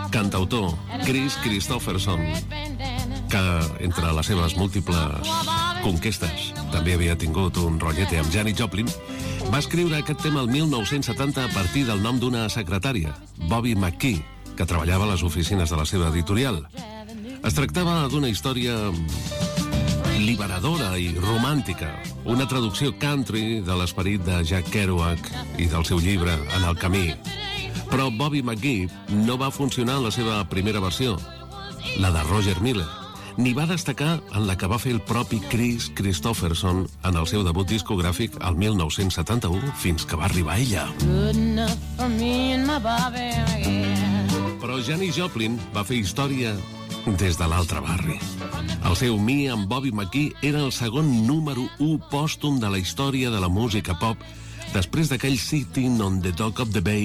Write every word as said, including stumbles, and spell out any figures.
cantautor Kris Kristofferson, que entre les seves múltiples conquestes també havia tingut un rotllete amb Janis Joplin, va escriure aquest tema el mil nou-cents setanta a partir del nom d'una secretària, Bobby McKee, que treballava a les oficines de la seva editorial. Es tractava d'una història liberadora i romàntica, una traducció country de l'esperit de Jack Kerouac i del seu llibre En el camí. Però Bobby McGee no va funcionar en la seva primera versió, la de Roger Miller, ni va destacar en la que va fer el propi Kris Kristofferson en el seu debut discogràfic al mil nou-cents setanta-u, fins que va arribar ella. Però Janis Joplin va fer història des de l'altre barri. El seu Me amb Bobby McGee era el segon número u pòstum de la història de la música pop, després d'aquell Sitting on the Dock of the Bay